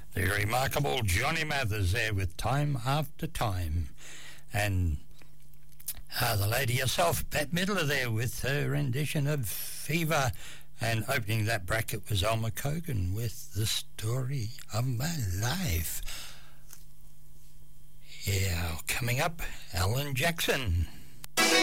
The remarkable Johnny Mathers there with Time After Time. And the lady herself, Bette Midler, there with her rendition of Fever. And opening that bracket was Alma Cogan with The Story of My Life. Yeah, coming up, Alan Jackson.